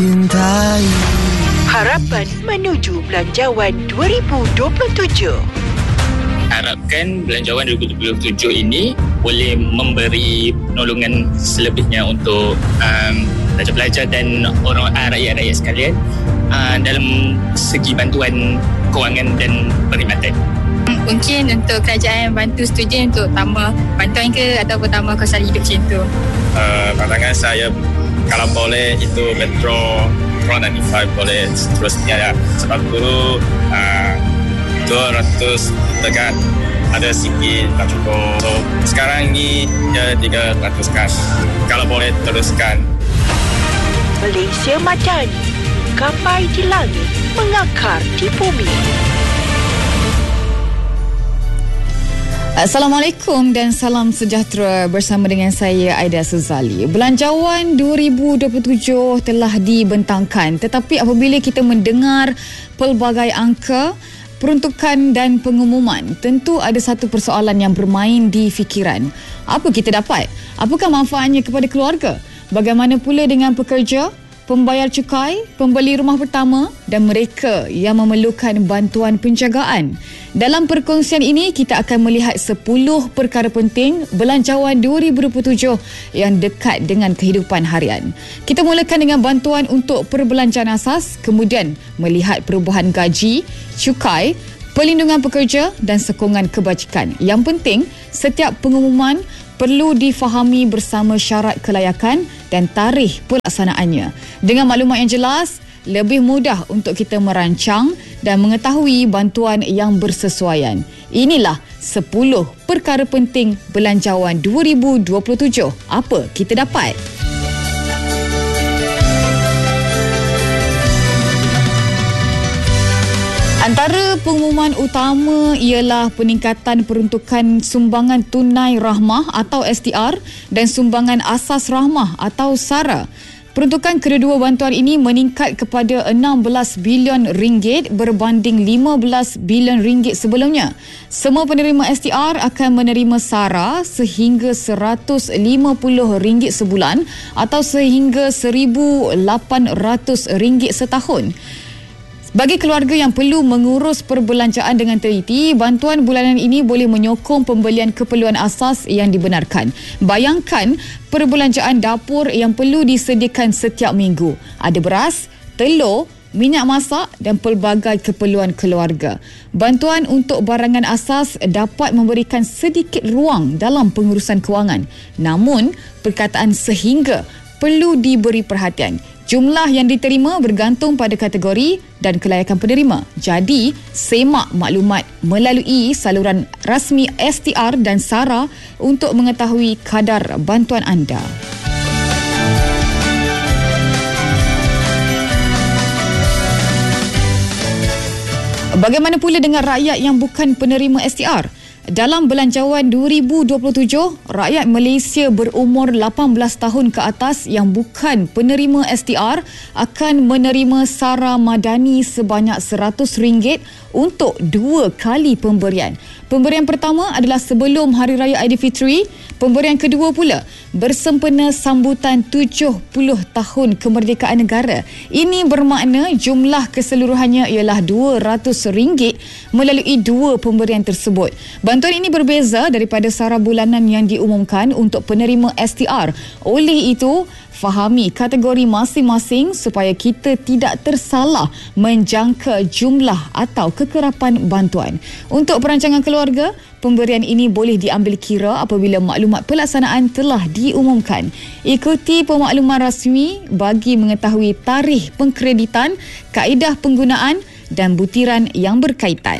cintai. Harapan menuju Belanjawan 2027. Harapkan Belanjawan 2027 ini boleh memberi penolongan selebihnya untuk pelajar-pelajar dan orang rakyat-rakyat sekalian dalam segi bantuan kewangan dan perkhidmatan. Mungkin untuk kerajaan bantu student untuk tambah bantuan ke ataupun tambah kos hidup macam tu. Pandangan saya kalau boleh itu Metro 95 boleh seterusnya ya. Sebab dulu 200 dekat ada sikit tak cukup. So, sekarang ni ya 300 kan. Kalau boleh teruskan. Malaysia Madani, gapai di langit, mengakar di bumi. Assalamualaikum dan salam sejahtera, bersama dengan saya Aida Suzali. Belanjawan 2027 telah dibentangkan, tetapi apabila kita mendengar pelbagai angka, peruntukan dan pengumuman, tentu ada satu persoalan yang bermain di fikiran. Apa kita dapat? Apakah manfaatnya kepada keluarga? Bagaimana pula dengan pekerja, pembayar cukai, pembeli rumah pertama dan mereka yang memerlukan bantuan penjagaan? Dalam perkongsian ini, kita akan melihat 10 perkara penting Belanjawan 2027 yang dekat dengan kehidupan harian. Kita mulakan dengan bantuan untuk perbelanjaan asas, kemudian melihat perubahan gaji, cukai, perlindungan pekerja dan sokongan kebajikan. Yang penting, setiap pengumuman perlu difahami bersama syarat kelayakan dan tarikh pelaksanaannya. Dengan maklumat yang jelas, lebih mudah untuk kita merancang dan mengetahui bantuan yang bersesuaian. Inilah 10 perkara penting Belanjawan 2027. Apa kita dapat? Antara pengumuman utama ialah peningkatan peruntukan sumbangan tunai rahmah atau STR dan sumbangan asas rahmah atau SARA. Peruntukan kedua-dua bantuan ini meningkat kepada 16 bilion ringgit berbanding 15 bilion ringgit sebelumnya. Semua penerima STR akan menerima SARA sehingga RM150 sebulan atau sehingga RM1,800 setahun. Bagi keluarga yang perlu mengurus perbelanjaan dengan teliti, bantuan bulanan ini boleh menyokong pembelian keperluan asas yang dibenarkan. Bayangkan perbelanjaan dapur yang perlu disediakan setiap minggu. Ada beras, telur, minyak masak dan pelbagai keperluan keluarga. Bantuan untuk barangan asas dapat memberikan sedikit ruang dalam pengurusan kewangan. Namun, perkataan sehingga perlu diberi perhatian. Jumlah yang diterima bergantung pada kategori dan kelayakan penerima. Jadi, semak maklumat melalui saluran rasmi STR dan SARA untuk mengetahui kadar bantuan anda. Bagaimana pula dengan rakyat yang bukan penerima STR? Dalam Belanjawan 2027, rakyat Malaysia berumur 18 tahun ke atas yang bukan penerima STR akan menerima SARA Madani sebanyak RM100 untuk 2 kali pemberian. Pemberian pertama adalah sebelum Hari Raya Aidilfitri. Pemberian kedua pula bersempena sambutan 70 tahun kemerdekaan negara. Ini bermakna jumlah keseluruhannya ialah RM200 melalui 2 pemberian tersebut. Bantuan ini berbeza daripada SARA bulanan yang diumumkan untuk penerima STR. Oleh itu, fahami kategori masing-masing supaya kita tidak tersalah menjangka jumlah atau kekerapan bantuan. Untuk perancangan keluarga, pemberian ini boleh diambil kira apabila maklumat pelaksanaan telah diumumkan. Ikuti pemakluman rasmi bagi mengetahui tarikh pengkreditan, kaedah penggunaan dan butiran yang berkaitan.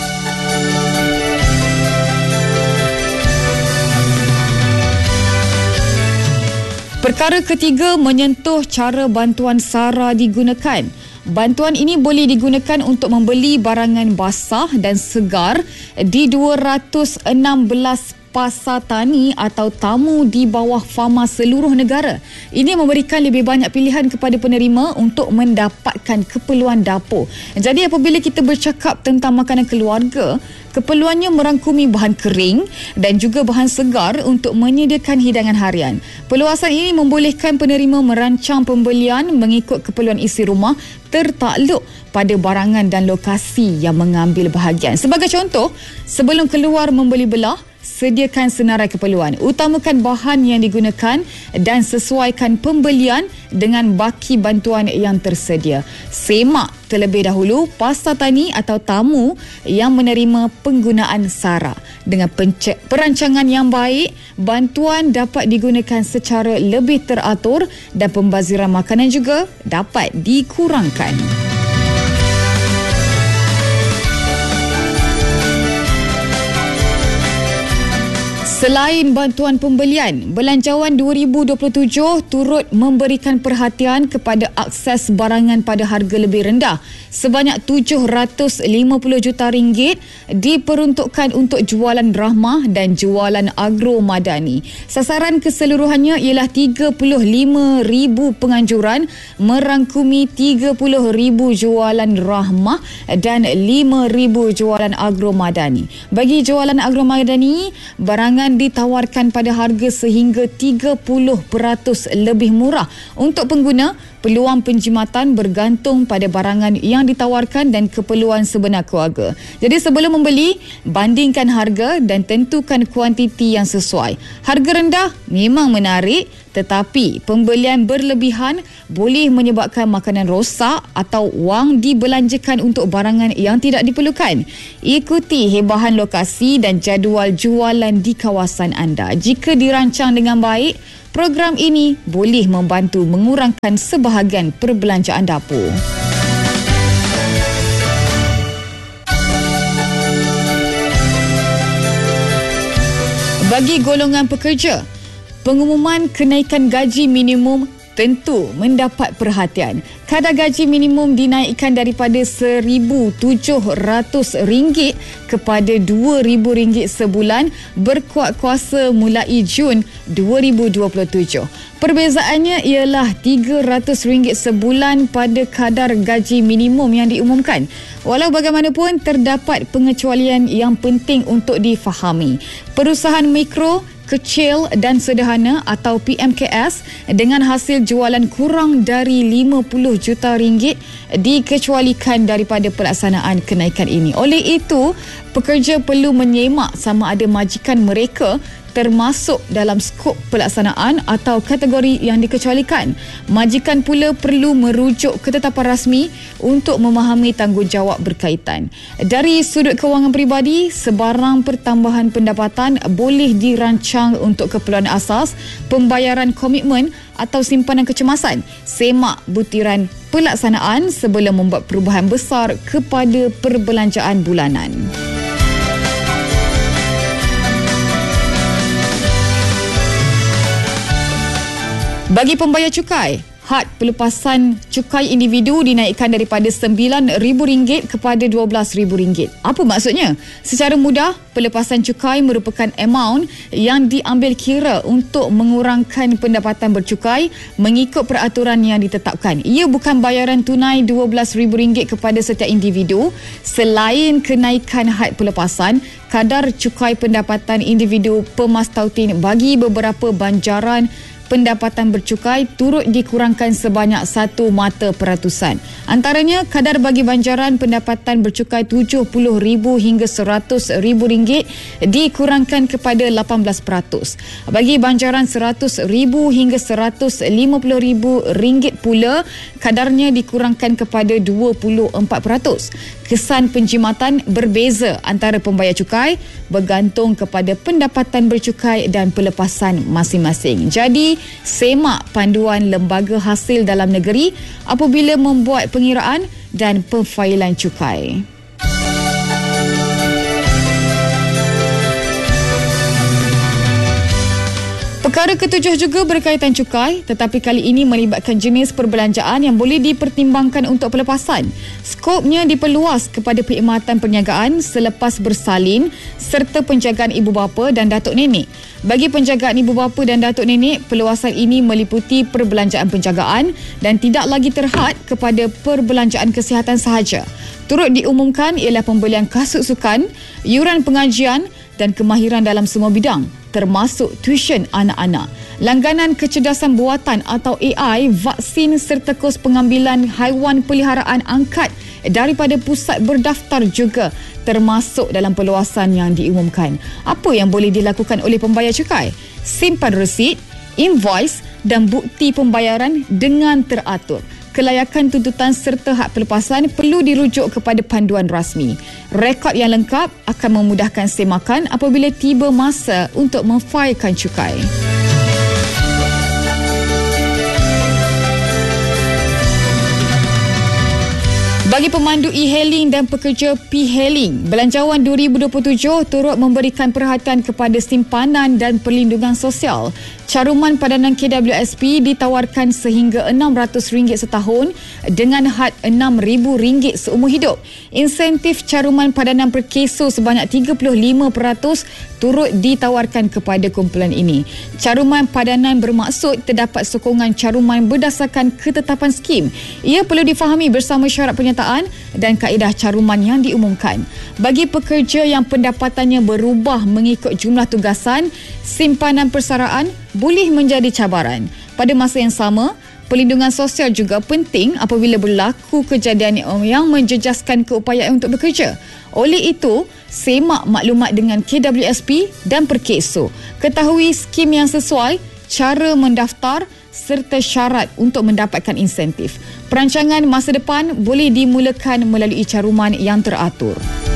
Perkara ketiga menyentuh cara bantuan SARA digunakan. Bantuan ini boleh digunakan untuk membeli barangan basah dan segar di 216 pasar tani atau tamu di bawah fama seluruh negara. Ini memberikan lebih banyak pilihan kepada penerima untuk mendapatkan keperluan dapur. Jadi apabila kita bercakap tentang makanan keluarga, Keperluannya merangkumi bahan kering dan juga bahan segar untuk menyediakan hidangan harian. Perluasan ini membolehkan penerima merancang pembelian mengikut keperluan isi rumah tertakluk pada barangan dan lokasi yang mengambil bahagian. Sebagai contoh, sebelum keluar membeli belah, sediakan senarai keperluan. Utamakan bahan yang digunakan dan sesuaikan pembelian dengan baki bantuan yang tersedia. Semak terlebih dahulu pasartani atau tamu yang menerima penggunaan SARA. Dengan perancangan yang baik, bantuan dapat digunakan secara lebih teratur dan pembaziran makanan juga dapat dikurangkan. Selain bantuan pembelian, Belanjawan 2027 turut memberikan perhatian kepada akses barangan pada harga lebih rendah. Sebanyak RM750 juta diperuntukkan untuk jualan rahmah dan jualan agro madani. Sasaran keseluruhannya ialah 35,000 penganjuran merangkumi 30,000 jualan rahmah dan 5,000 jualan agro madani. Bagi jualan agro madani, barangan ditawarkan pada harga sehingga 30% lebih murah. Untuk pengguna, peluang penjimatan bergantung pada barangan yang ditawarkan dan keperluan sebenar keluarga. Jadi sebelum membeli, bandingkan harga dan tentukan kuantiti yang sesuai. Harga rendah memang menarik, tetapi pembelian berlebihan boleh menyebabkan makanan rosak atau wang dibelanjakan untuk barangan yang tidak diperlukan. Ikuti hebahan lokasi dan jadual jualan di kawasan anda. Jika dirancang dengan baik, program ini boleh membantu mengurangkan sebahagian perbelanjaan dapur. Bagi golongan pekerja, pengumuman kenaikan gaji minimum tentu mendapat perhatian. Kadar gaji minimum dinaikkan daripada RM1,700 kepada RM2,000 sebulan berkuat kuasa mulai Jun 2027. Perbezaannya ialah RM300 sebulan pada kadar gaji minimum yang diumumkan. Walau bagaimanapun, terdapat pengecualian yang penting untuk difahami. Perusahaan mikro, kecil dan sederhana atau PMKS dengan hasil jualan kurang dari RM50 juta dikecualikan daripada pelaksanaan kenaikan ini. Oleh itu, pekerja perlu menyemak sama ada majikan mereka termasuk dalam skop pelaksanaan atau kategori yang dikecualikan. Majikan pula perlu merujuk ketetapan rasmi untuk memahami tanggungjawab berkaitan. Dari sudut kewangan peribadi, sebarang pertambahan pendapatan boleh dirancang untuk keperluan asas, pembayaran komitmen atau simpanan kecemasan. Semak butiran pelaksanaan sebelum membuat perubahan besar kepada perbelanjaan bulanan. Bagi pembayar cukai, had pelepasan cukai individu dinaikkan daripada RM9,000 kepada RM12,000. Apa maksudnya? Secara mudah, pelepasan cukai merupakan amount yang diambil kira untuk mengurangkan pendapatan bercukai mengikut peraturan yang ditetapkan. Ia bukan bayaran tunai RM12,000 kepada setiap individu. Selain kenaikan had pelepasan, kadar cukai pendapatan individu pemastautin bagi beberapa banjaran pendapatan bercukai turut dikurangkan sebanyak 1 mata peratusan. Antaranya, kadar bagi banjaran pendapatan bercukai RM70,000 hingga RM100,000 dikurangkan kepada 18%. Bagi banjaran RM100,000 hingga RM150,000 pula, kadarnya dikurangkan kepada 24%. Kesan penjimatan berbeza antara pembayar cukai bergantung kepada pendapatan bercukai dan pelepasan masing-masing. Jadi, semak panduan Lembaga Hasil Dalam Negeri apabila membuat pengiraan dan perfailan cukai. Perkara ketujuh juga berkaitan cukai, tetapi kali ini melibatkan jenis perbelanjaan yang boleh dipertimbangkan untuk pelepasan. Skopnya diperluas kepada perkhidmatan perniagaan selepas bersalin serta penjagaan ibu bapa dan datuk nenek. Bagi penjagaan ibu bapa dan datuk nenek, perluasan ini meliputi perbelanjaan penjagaan dan tidak lagi terhad kepada perbelanjaan kesihatan sahaja. Turut diumumkan ialah pembelian kasut sukan, yuran pengajian dan kemahiran dalam semua bidang, termasuk tuition anak-anak, langganan kecerdasan buatan atau AI, vaksin serta kos pengambilan haiwan peliharaan angkat daripada pusat berdaftar juga termasuk dalam perluasan yang diumumkan. Apa yang boleh dilakukan oleh pembayar cukai? Simpan resit, invoice dan bukti pembayaran dengan teratur. Kelayakan tuntutan serta hak pelepasan perlu dirujuk kepada panduan rasmi. Rekod yang lengkap akan memudahkan semakan apabila tiba masa untuk memfailkan cukai. Bagi pemandu e-hailing dan pekerja P-hailing, Belanjawan 2027 turut memberikan perhatian kepada simpanan dan perlindungan sosial. Caruman padanan KWSP ditawarkan sehingga RM600 setahun dengan had RM6,000 seumur hidup. Insentif caruman padanan per keso sebanyak 35% turut ditawarkan kepada kumpulan ini. Caruman padanan bermaksud terdapat sokongan caruman berdasarkan ketetapan skim. Ia perlu difahami bersama syarat penyertaan dan kaedah caruman yang diumumkan. Bagi pekerja yang pendapatannya berubah mengikut jumlah tugasan, simpanan persaraan boleh menjadi cabaran. Pada masa yang sama, perlindungan sosial juga penting apabila berlaku kejadian yang menjejaskan keupayaan untuk bekerja. Oleh itu, semak maklumat dengan KWSP dan Perkeso. Ketahui skim yang sesuai, cara mendaftar serta syarat untuk mendapatkan insentif. Perancangan masa depan boleh dimulakan melalui caruman yang teratur.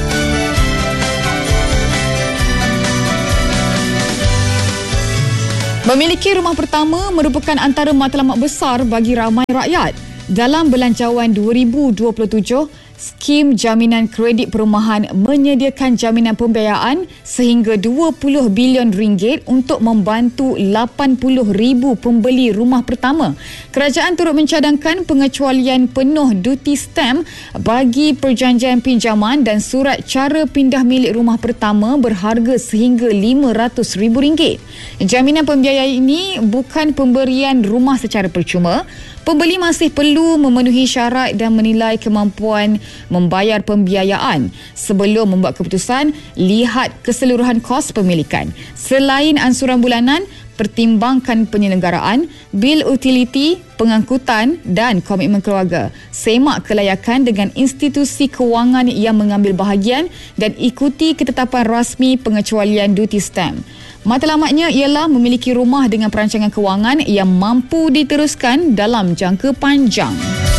Memiliki rumah pertama merupakan antara matlamat besar bagi ramai rakyat. Dalam Belanjawan 2027, skim jaminan kredit perumahan menyediakan jaminan pembiayaan sehingga RM20 bilion untuk membantu 80,000 pembeli rumah pertama. Kerajaan turut mencadangkan pengecualian penuh duty stamp bagi perjanjian pinjaman dan surat cara pindah milik rumah pertama berharga sehingga RM500,000. Jaminan pembiayaan ini bukan pemberian rumah secara percuma. Pembeli masih perlu memenuhi syarat dan menilai kemampuan membayar pembiayaan. Sebelum membuat keputusan, lihat keseluruhan kos pemilikan. Selain ansuran bulanan, pertimbangkan penyelenggaraan, bil utiliti, pengangkutan dan komitmen keluarga. Semak kelayakan dengan institusi kewangan yang mengambil bahagian dan ikuti ketetapan rasmi pengecualian duty stamp. Matlamatnya ialah memiliki rumah dengan perancangan kewangan yang mampu diteruskan dalam jangka panjang.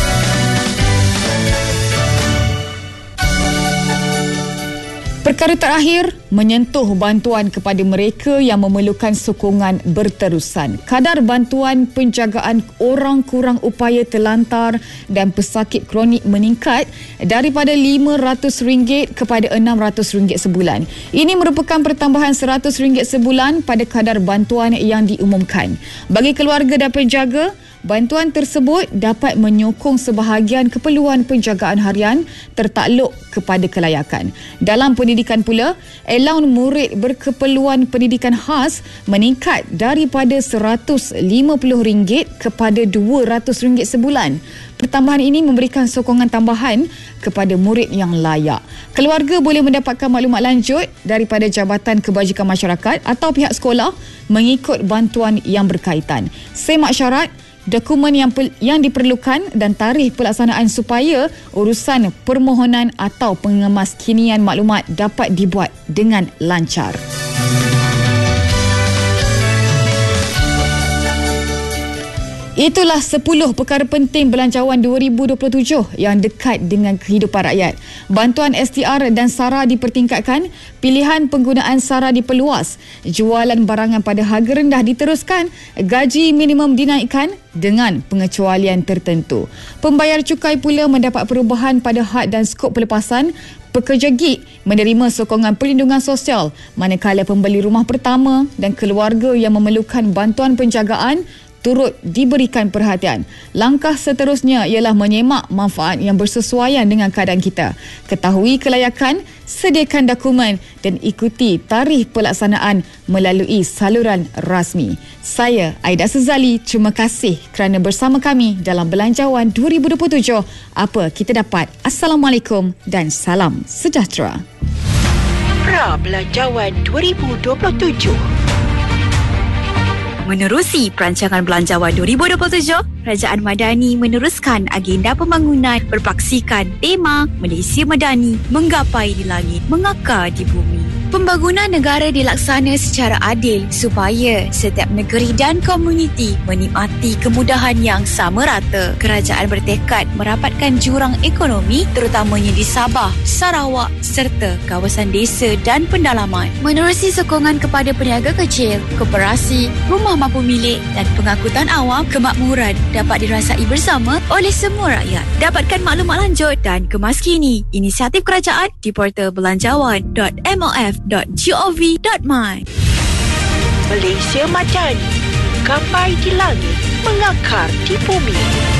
Perkara terakhir, menyentuh bantuan kepada mereka yang memerlukan sokongan berterusan. Kadar bantuan penjagaan orang kurang upaya terlantar dan pesakit kronik meningkat daripada RM500 kepada RM600 sebulan. Ini merupakan pertambahan RM100 sebulan pada kadar bantuan yang diumumkan. Bagi keluarga dan penjaga, bantuan tersebut dapat menyokong sebahagian keperluan penjagaan harian tertakluk kepada kelayakan. Dalam pendidikan pula, allowance murid berkeperluan pendidikan khas meningkat daripada RM150 kepada RM200 sebulan. Pertambahan ini memberikan sokongan tambahan kepada murid yang layak. Keluarga boleh mendapatkan maklumat lanjut daripada Jabatan Kebajikan Masyarakat atau pihak sekolah mengikut bantuan yang berkaitan. Semak syarat, dokumen yang diperlukan dan tarikh pelaksanaan supaya urusan permohonan atau pengemaskinian maklumat dapat dibuat dengan lancar. Itulah 10 perkara penting Belanjawan 2027 yang dekat dengan kehidupan rakyat. Bantuan STR dan SARA dipertingkatkan, pilihan penggunaan SARA diperluas, jualan barangan pada harga rendah diteruskan, gaji minimum dinaikkan dengan pengecualian tertentu. Pembayar cukai pula mendapat perubahan pada had dan skop pelepasan. Pekerja gig menerima sokongan perlindungan sosial manakala pembeli rumah pertama dan keluarga yang memerlukan bantuan penjagaan turut diberikan perhatian. Langkah seterusnya ialah menyemak manfaat yang bersesuaian dengan keadaan kita. Ketahui kelayakan, sediakan dokumen dan ikuti tarikh pelaksanaan melalui saluran rasmi. Saya Aida Suzali, terima kasih kerana bersama kami dalam Belanjawan 2027. Apa kita dapat? Assalamualaikum dan salam sejahtera. Pra Belanjawan 2027. Menerusi Perancangan Belanjawan 2027, Kerajaan Madani meneruskan agenda pembangunan berpaksikan tema Malaysia Madani menggapai di langit, mengakar di bumi. Pembangunan negara dilaksana secara adil supaya setiap negeri dan komuniti menikmati kemudahan yang sama rata. Kerajaan bertekad merapatkan jurang ekonomi terutamanya di Sabah, Sarawak serta kawasan desa dan pendalaman. Menerusi sokongan kepada peniaga kecil, koperasi, rumah mampu milik dan pengangkutan awam, kemakmuran dapat dirasai bersama oleh semua rakyat. Dapatkan maklumat lanjut dan kemas kini inisiatif kerajaan di portal belanjawan.mof.gov.my. Malaysia Madani, gapai di langit, mengakar di bumi.